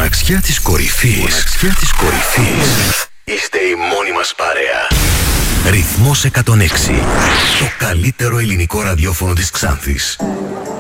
μοναξιά της κορυφής. Μοναξιά της κορυφής. Είστε η μόνη μας παρέα. Ρυθμός 106. Το καλύτερο ελληνικό ραδιόφωνο της Ξάνθης.